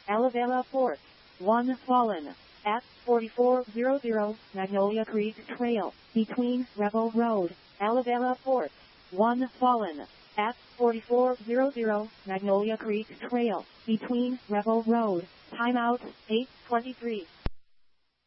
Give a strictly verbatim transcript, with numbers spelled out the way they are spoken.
Alabama Fort. one fallen. At forty-four hundred Magnolia Creek Trail, between Rebel Road, Alabama Fort. one fallen. At forty-four hundred Magnolia Creek Trail, between Rebel Road. Timeout, eight twenty-three.